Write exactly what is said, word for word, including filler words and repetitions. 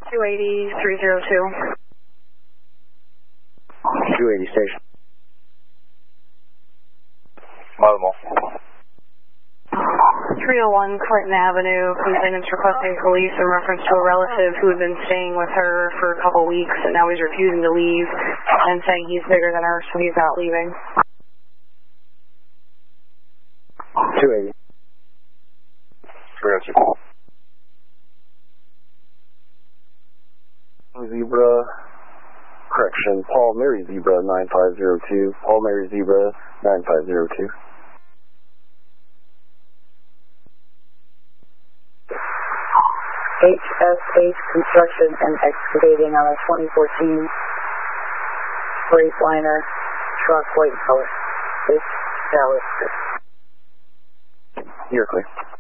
two eighty, three oh two. two eighty station. Mobile. three oh one Clinton Avenue, complainants requesting police in reference to a relative who had been staying with her for a couple weeks and now he's refusing to leave and saying he's bigger than her, so he's not leaving. two eighty. three oh two. Zebra, correction, Paul Mary Zebra nine five zero two, Paul Mary Zebra nine five zero two. H S H Construction and Excavating on a twenty fourteen Freightliner truck, white color. This Dallas. You're clear.